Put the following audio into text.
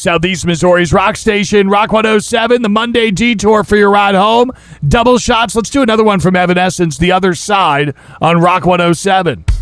Southeast Missouri's rock station, Rock 107, the Monday detour for your ride home. Double shots. Let's do another one from Evanescence, The Other Side, on Rock 107.